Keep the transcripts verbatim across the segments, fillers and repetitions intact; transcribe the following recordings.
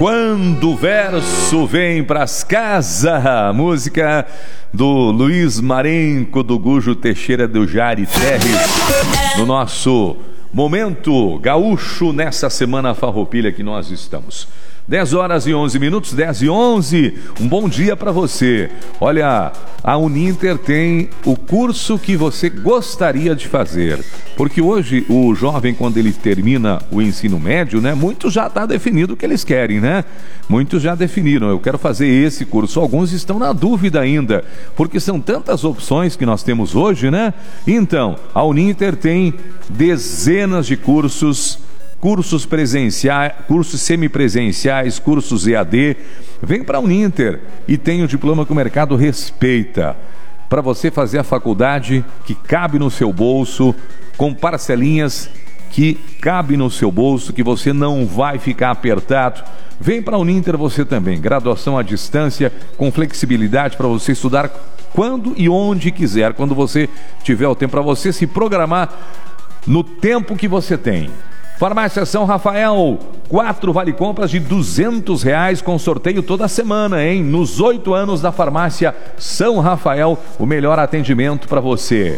Quando o verso vem pras casas, música do Luiz Marenco, do Gujo Teixeira, do Jari Terres, no nosso Momento Gaúcho, nessa semana farroupilha que nós estamos. dez horas e onze minutos, dez e onze, um bom dia para você. Olha, a Uninter tem o curso que você gostaria de fazer, porque hoje o jovem, quando ele termina o ensino médio, né, muitos já está definido o que eles querem, né? Muitos já definiram, eu quero fazer esse curso, alguns estão na dúvida ainda, porque são tantas opções que nós temos hoje, né? Então, a Uninter tem dezenas de cursos, cursos presenciais, cursos semipresenciais, cursos E A D. Vem para a Uninter e tem o diploma que o mercado respeita, para você fazer a faculdade que cabe no seu bolso, com parcelinhas que cabe no seu bolso, que você não vai ficar apertado. Vem para a Uninter você também, graduação à distância, com flexibilidade para você estudar quando e onde quiser, quando você tiver o tempo, para você se programar no tempo que você tem. Farmácia São Rafael, quatro vale-compras de duzentos reais com sorteio toda semana, hein? Nos oito anos da Farmácia São Rafael, o melhor atendimento para você.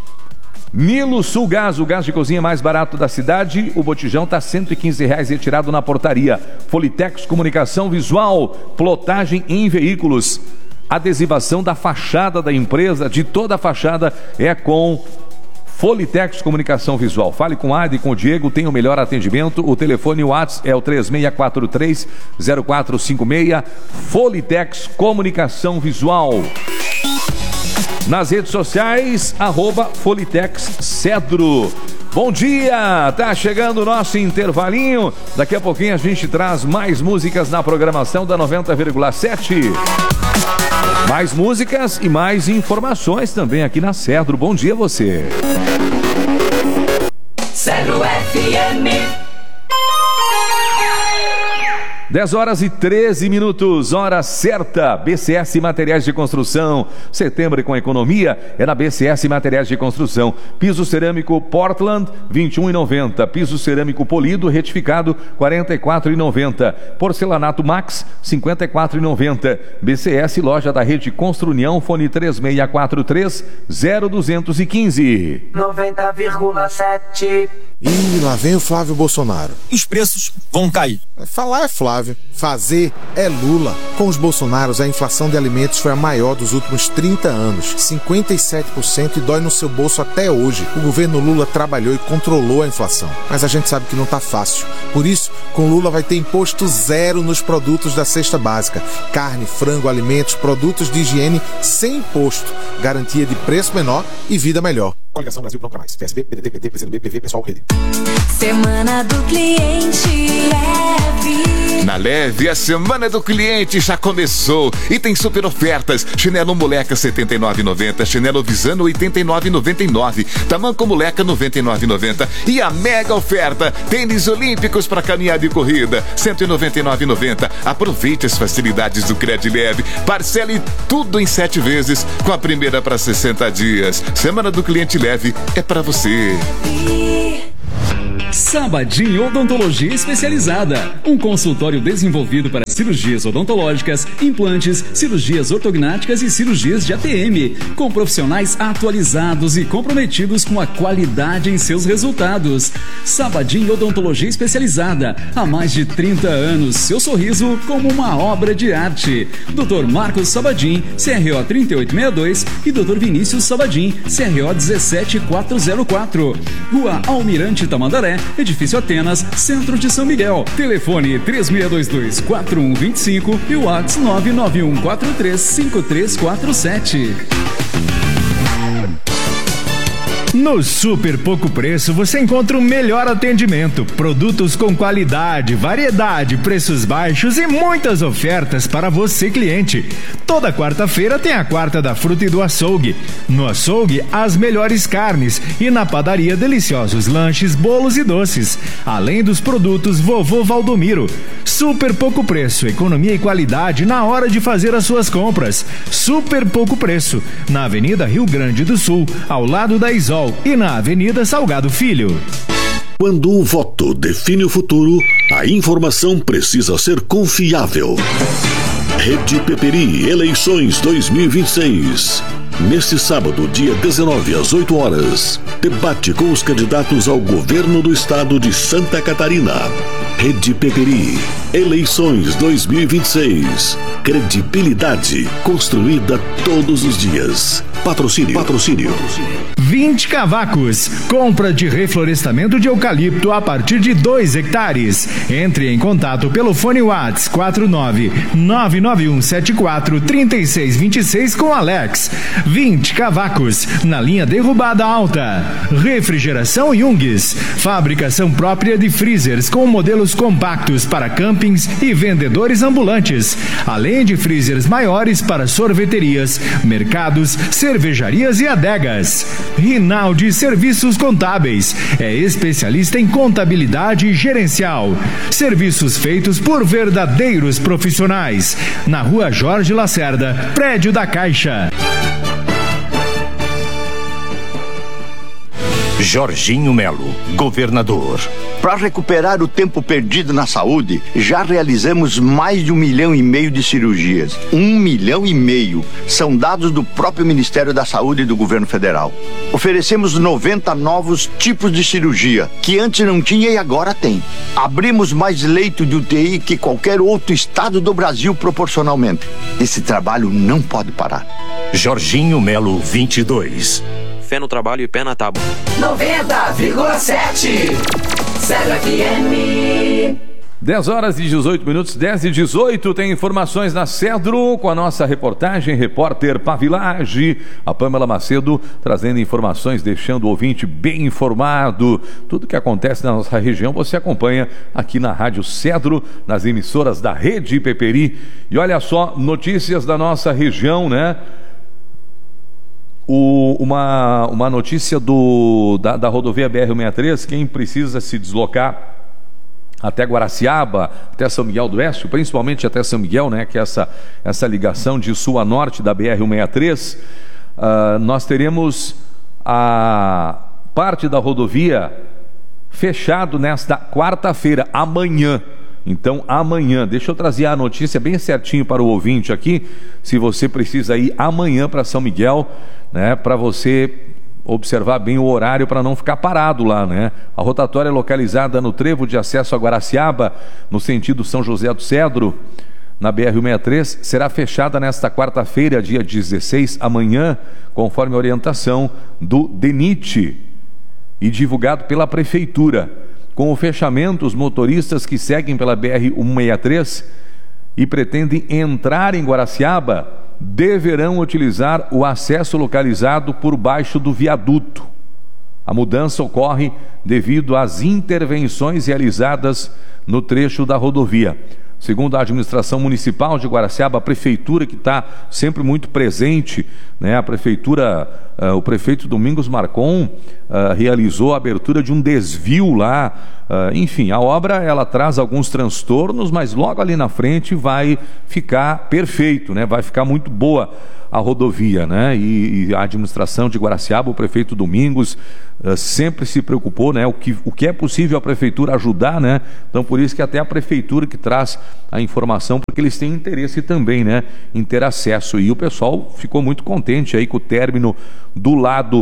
Nilo Sul Gás, o gás de cozinha mais barato da cidade, o botijão está cento e quinze reais retirado na portaria. Folitex Comunicação Visual, plotagem em veículos, adesivação da fachada da empresa, de toda a fachada é com Folitex Comunicação Visual. Fale com a Adi e com o Diego, tem o melhor atendimento. O telefone WhatsApp é o três seis quatro três, zero quatro cinco seis. Folitex Comunicação Visual. Nas redes sociais, arroba Folitex Cedro. Bom dia, tá chegando o nosso intervalinho. Daqui a pouquinho a gente traz mais músicas na programação da noventa vírgula sete. Mais músicas e mais informações também aqui na Cedro. Bom dia a você. Cedro F M. dez horas e treze minutos, hora certa. B C S Materiais de Construção. Setembro com economia é na B C S Materiais de Construção. Piso cerâmico Portland, vinte e um reais e noventa centavos. Piso cerâmico polido retificado, quarenta e quatro reais e noventa centavos. Porcelanato Max, cinquenta e quatro reais e noventa centavos. B C S, loja da rede Construnião, fone três seis quatro três, zero dois um cinco. noventa vírgula sete. Ih, lá vem o Flávio Bolsonaro. Os preços vão cair. Falar é Flávio, fazer é Lula. Com os Bolsonaros, a inflação de alimentos foi a maior dos últimos trinta anos, cinquenta e sete por cento, e dói no seu bolso até hoje. O governo Lula trabalhou e controlou a inflação, mas a gente sabe que não tá fácil. Por isso, com Lula vai ter imposto zero nos produtos da cesta básica. Carne, frango, alimentos, produtos de higiene sem imposto. Garantia de preço menor e vida melhor. Coligação Brasil Pronto Pra Mais. P S B, P D T, P T, P C do B, P V, Pessoal Rede. Semana do Cliente Leve. Na Leve, a Semana do Cliente já começou e tem super ofertas. Chinelo Moleca setenta e nove reais e noventa centavos, chinelo Visano oitenta e nove reais e noventa e nove centavos, tamanco Moleca noventa e nove reais e noventa centavos e a mega oferta, tênis olímpicos para caminhada e corrida, cento e noventa e nove reais e noventa centavos. Aproveite as facilidades do Cred Leve, parcele tudo em sete vezes com a primeira para sessenta dias. Semana do Cliente Leve é para você. Sabadim Odontologia Especializada, um consultório desenvolvido para cirurgias odontológicas, implantes, cirurgias ortognáticas e cirurgias de A T M, com profissionais atualizados e comprometidos com a qualidade em seus resultados. Sabadim Odontologia Especializada, há mais de trinta anos, seu sorriso como uma obra de arte. doutor Marcos Sabadim, C R O trinta e oito sessenta e dois e doutor Vinícius Sabadim, C R O dezessete quatrocentos e quatro. Rua Almirante Tamandaré, Edifício Atenas, Centro de São Miguel. Telefone três seis dois dois, quatro um dois cinco e o WhatsApp nove nove um quatro três cinco três quatro sete. No Super Pouco Preço você encontra o melhor atendimento, produtos com qualidade, variedade, preços baixos e muitas ofertas para você, cliente. Toda quarta-feira tem a Quarta da Fruta e do Açougue. No açougue, as melhores carnes e na padaria, deliciosos lanches, bolos e doces. Além dos produtos Vovô Valdomiro. Super Pouco Preço, economia e qualidade na hora de fazer as suas compras. Super Pouco Preço, na Avenida Rio Grande do Sul, ao lado da Isol, e na Avenida Salgado Filho. Quando o voto define o futuro, a informação precisa ser confiável. Rede Peperi Eleições dois mil e vinte e seis. Neste sábado, dia dezenove, às oito horas, debate com os candidatos ao governo do estado de Santa Catarina. Rede Peperi Eleições dois mil e vinte e seis. Credibilidade construída todos os dias. Patrocínio. Patrocínio. vinte cavacos. Compra de reflorestamento de eucalipto a partir de dois hectares. Entre em contato pelo fone WhatsApp quatro nove nove nove um sete quatro três seis dois seis com Alex. vinte cavacos. Na linha derrubada alta. Refrigeração Jungs. Fabricação própria de freezers com modelos compactos para campings e vendedores ambulantes. Além de freezers maiores para sorveterias, mercados, cervejarias e adegas. Rinaldi Serviços Contábeis. É especialista em contabilidade gerencial. Serviços feitos por verdadeiros profissionais. Na Rua Jorge Lacerda, prédio da Caixa. Jorginho Melo, governador. Para recuperar o tempo perdido na saúde, já realizamos mais de um milhão e meio de cirurgias. Um milhão e meio. São dados do próprio Ministério da Saúde e do Governo Federal. Oferecemos noventa novos tipos de cirurgia, que antes não tinha e agora tem. Abrimos mais leito de U T I que qualquer outro estado do Brasil proporcionalmente. Esse trabalho não pode parar. Jorginho Melo, vinte e dois. Fé no trabalho e pé na tábua. noventa vírgula sete Cedro F M. dez horas e dezoito minutos, dez e dezoito, tem informações na Cedro com a nossa reportagem, repórter Pavilage, a Pâmela Macedo, trazendo informações, deixando o ouvinte bem informado. Tudo que acontece na nossa região você acompanha aqui na Rádio Cedro, nas emissoras da Rede Peperi. E olha só, notícias da nossa região, né? O, uma, uma notícia do, da, da rodovia B R cento e sessenta e três, quem precisa se deslocar até Guaraciaba, até São Miguel do Oeste, principalmente até São Miguel, né, que é essa, essa ligação de sul a norte da B R cento e sessenta e três, uh, nós teremos a parte da rodovia fechado nesta quarta-feira, amanhã. Então, amanhã, deixa eu trazer a notícia bem certinho para o ouvinte aqui, se você precisa ir amanhã para São Miguel, né, para você observar bem o horário para não ficar parado lá, né? A rotatória é localizada no trevo de acesso a Guaraciaba, no sentido São José do Cedro, na B R cento e sessenta e três, será fechada nesta quarta-feira, dia dezesseis, amanhã, conforme a orientação do DENIT e divulgado pela Prefeitura. Com o fechamento, os motoristas que seguem pela B R cento e sessenta e três e pretendem entrar em Guaraciaba deverão utilizar o acesso localizado por baixo do viaduto. A mudança ocorre devido às intervenções realizadas no trecho da rodovia. Segundo a administração municipal de Guaraciaba, a prefeitura que está sempre muito presente, né? A prefeitura, uh, o prefeito Domingos Marcon uh, realizou a abertura de um desvio lá. Uh, enfim, a obra ela traz alguns transtornos, mas logo ali na frente vai ficar perfeito, né? Vai ficar muito boa a rodovia, né? E, e a administração de Guaraciaba, o prefeito Domingos, uh, sempre se preocupou, né? O que, o que é possível a prefeitura ajudar, né? Então por isso que até a prefeitura que traz a informação, porque eles têm interesse também, né? Em ter acesso, e o pessoal ficou muito contente aí com o término do lado,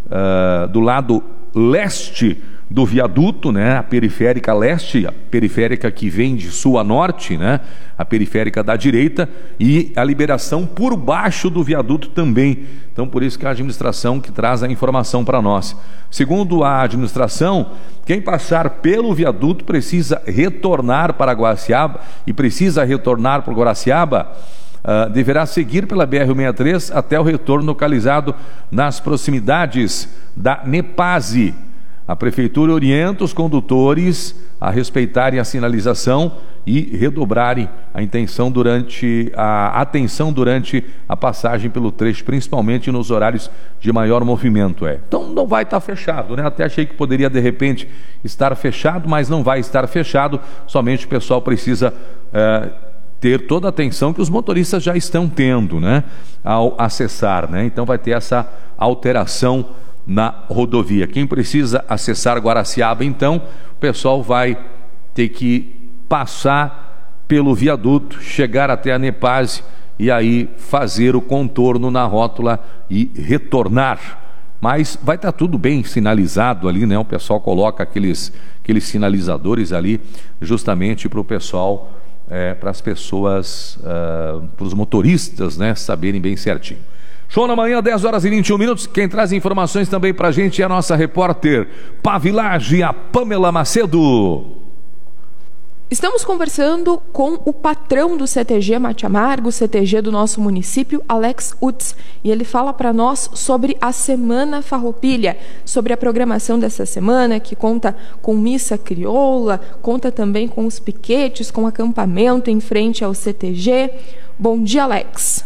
uh, do lado leste do viaduto, né? A periférica leste, a periférica que vem de sul a norte, né? A periférica da direita, e a liberação por baixo do viaduto também. Então por isso que a administração que traz a informação para nós. Segundo a administração, quem passar pelo viaduto precisa retornar para Guaraciaba e precisa retornar para Guaraciaba, uh, deverá seguir pela B R cento e sessenta e três até o retorno localizado nas proximidades da Nepase. A prefeitura orienta os condutores a respeitarem a sinalização e redobrarem a intenção durante a atenção durante a passagem pelo trecho, principalmente nos horários de maior movimento. É. Então não vai estar fechado, né? Até achei que poderia de repente estar fechado, mas não vai estar fechado. Somente o pessoal precisa é, ter toda a atenção que os motoristas já estão tendo, né? Ao acessar, né? Então vai ter essa alteração na rodovia. Quem precisa acessar Guaraciaba, então, o pessoal vai ter que passar pelo viaduto, chegar até a Nepase e aí fazer o contorno na rótula e retornar. Mas vai estar tudo bem sinalizado ali, né? O pessoal coloca aqueles, aqueles sinalizadores ali justamente para o pessoal, é, para as pessoas, uh, para os motoristas, né, saberem bem certinho. Show na manhã, dez horas e vinte e um minutos. Quem traz informações também para a gente é a nossa repórter Pavilage, a Pamela Macedo. Estamos conversando com o patrão do C T G Mate Amargo, C T G do nosso município, Alex Utz, e ele fala para nós sobre a Semana Farroupilha, sobre a programação dessa semana, que conta com missa crioula, conta também com os piquetes, com acampamento em frente ao C T G. Bom dia, Alex.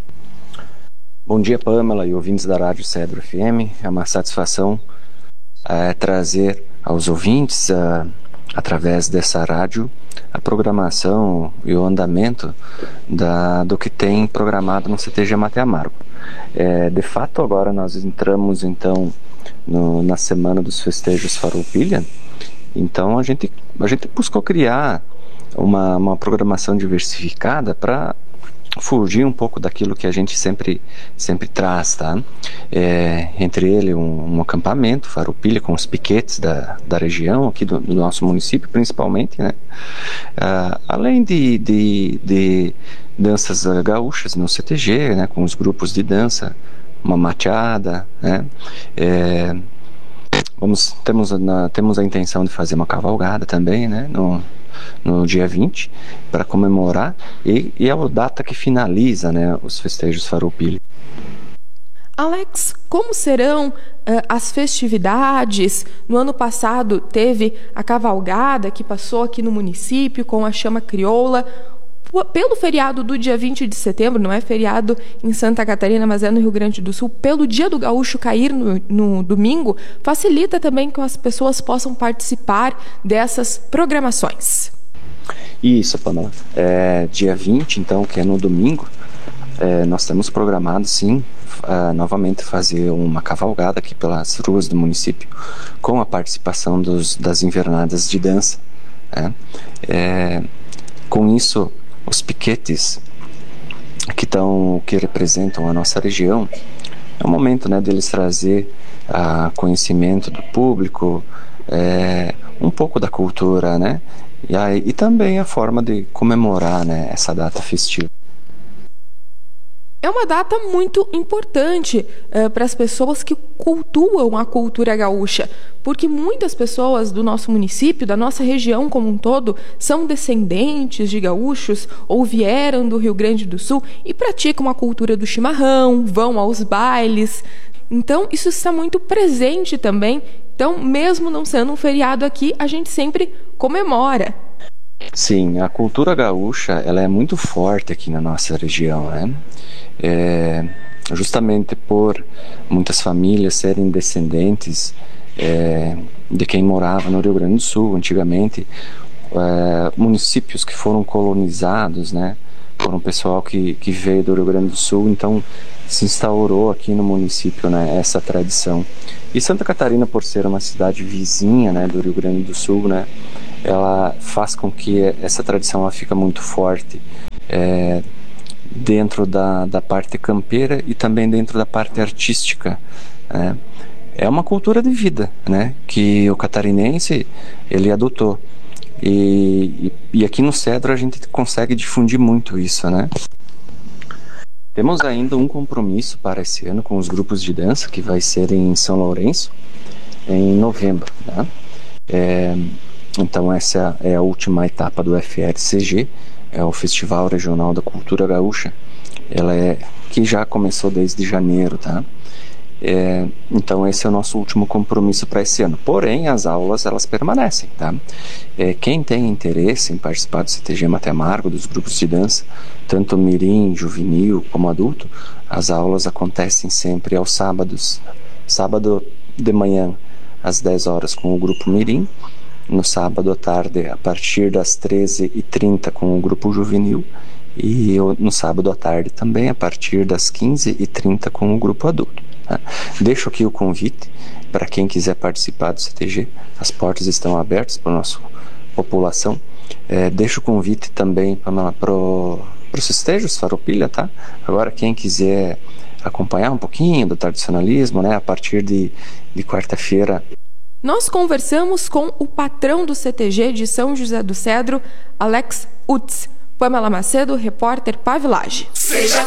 Bom dia, Pamela e ouvintes da Rádio Cedro F M. É uma satisfação é, trazer aos ouvintes a através dessa rádio, a programação e o andamento da, do que tem programado no C T G Mate Amargo. É, de fato, agora nós entramos então no, na semana dos festejos Farroupilha, então a gente, a gente buscou criar uma, uma programação diversificada para fugir um pouco daquilo que a gente sempre, sempre traz, tá? É, entre ele um, um acampamento Farroupilha com os piquetes da, da região aqui do, do nosso município principalmente, né? Ah, além de, de, de danças gaúchas no C T G, né? Com os grupos de dança, uma mateada, né? É, vamos, temos, na, temos a intenção de fazer uma cavalgada também, né? No, no dia vinte, para comemorar, e, e é a data que finaliza, né, os festejos Farroupilha. Alex, como serão uh, as festividades? No ano passado teve a cavalgada que passou aqui no município com a chama crioula. Pelo feriado do dia vinte de setembro, não é feriado em Santa Catarina, mas é no Rio Grande do Sul, pelo dia do gaúcho cair no, no domingo, facilita também que as pessoas possam participar dessas programações. Isso, Pamela. É, dia vinte, então, que é no domingo, é, nós temos programado, sim, uh, novamente fazer uma cavalgada aqui pelas ruas do município, com a participação dos, das invernadas de dança. Né? É, com isso, os piquetes que, tão, que representam a nossa região, é o momento, né, deles trazer a conhecimento do público, é, um pouco da cultura, né, e, aí, e também a forma de comemorar, né, essa data festiva. É uma data muito importante uh, para as pessoas que cultuam a cultura gaúcha, porque muitas pessoas do nosso município, da nossa região como um todo, são descendentes de gaúchos ou vieram do Rio Grande do Sul e praticam a cultura do chimarrão, vão aos bailes. Então, isso está muito presente também. Então, mesmo não sendo um feriado aqui, a gente sempre comemora. Sim, a cultura gaúcha, ela é muito forte aqui na nossa região, né? É, justamente por muitas famílias serem descendentes é, de quem morava no Rio Grande do Sul antigamente, é, municípios que foram colonizados, né, por um pessoal que, que veio do Rio Grande do Sul, então se instaurou aqui no município, né, essa tradição. E Santa Catarina, por ser uma cidade vizinha, né, do Rio Grande do Sul, né, ela faz com que essa tradição ela fica muito forte é, dentro da, da parte campeira e também dentro da parte artística, né? É uma cultura de vida, né, que o catarinense ele adotou e, e, e aqui no Cedro a gente consegue difundir muito isso, né? Temos ainda um compromisso para esse ano com os grupos de dança que vai ser em São Lourenço em novembro, né? É, então essa é a última etapa do F R C G, é o Festival Regional da Cultura Gaúcha. Ela é que já começou desde janeiro, tá? É, então esse é o nosso último compromisso para esse ano. Porém, as aulas elas permanecem, tá? É, quem tem interesse em participar do C T G Mate Amargo, dos grupos de dança, tanto mirim, juvenil como adulto, as aulas acontecem sempre aos sábados. Sábado de manhã às dez horas com o grupo mirim, no sábado à tarde a partir das treze e trinta com o grupo juvenil e no sábado à tarde também a partir das quinze e trinta com o grupo adulto. Tá? Deixo aqui o convite para quem quiser participar do C T G, as portas estão abertas para a nossa população. É, deixo o convite também para os festejos Farroupilha, tá? Agora quem quiser acompanhar um pouquinho do tradicionalismo, né, a partir de, de quarta-feira. Nós conversamos com o patrão do C T G de São José do Cedro, Alex Utz. Pamela Macedo, repórter Pavilage.